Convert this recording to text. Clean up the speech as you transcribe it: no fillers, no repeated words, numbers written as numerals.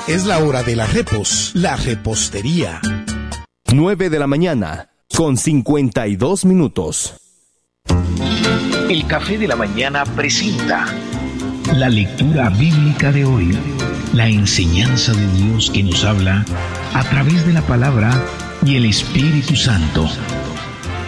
Es la hora de la repos, la repostería. 9 de la mañana, con 52 minutos. El Café de la Mañana presenta la lectura bíblica de hoy, la enseñanza de Dios que nos habla a través de la palabra y el Espíritu Santo.